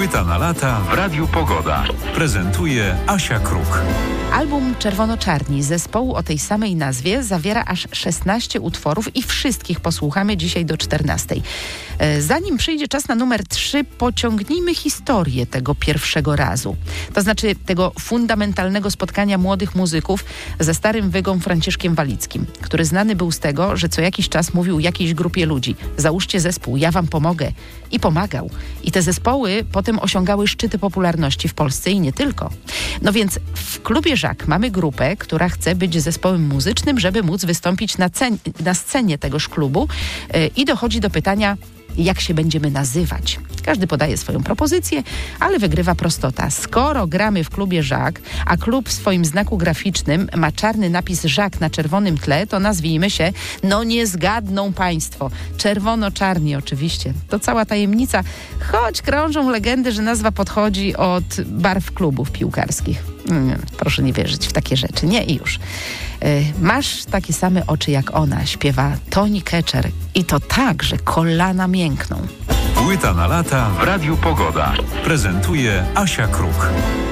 Płyta na lata w Radiu Pogoda. Prezentuje Asia Kruk. Album Czerwono-Czarni zespołu o tej samej nazwie zawiera aż 16 utworów i wszystkich posłuchamy dzisiaj do 14. Zanim przyjdzie czas na numer 3, pociągnijmy historię tego pierwszego razu. To znaczy tego fundamentalnego spotkania młodych muzyków ze starym wygą Franciszkiem Walickim, który znany był z tego, że co jakiś czas mówił jakiejś grupie ludzi: załóżcie zespół, ja wam pomogę. I pomagał. I te zespoły potem osiągały szczyty popularności w Polsce i nie tylko. No więc w klubie Żak mamy grupę, która chce być zespołem muzycznym, żeby móc wystąpić na scenie tegoż klubu i dochodzi do pytania, jak się będziemy nazywać. Każdy podaje swoją propozycję, ale wygrywa prostota. Skoro gramy w klubie Żak, a klub w swoim znaku graficznym ma czarny napis Żak na czerwonym tle, to nazwijmy się, no nie zgadną państwo, Czerwono-Czarni oczywiście. To cała tajemnica, choć krążą legendy, że nazwa podchodzi od barw klubów piłkarskich. Proszę nie wierzyć w takie rzeczy. Nie i już. Masz takie same oczy jak ona, śpiewa Toni Keczer. I to tak, że kolana miękną. Płyta na lata w Radiu Pogoda. Prezentuje Asia Kruk.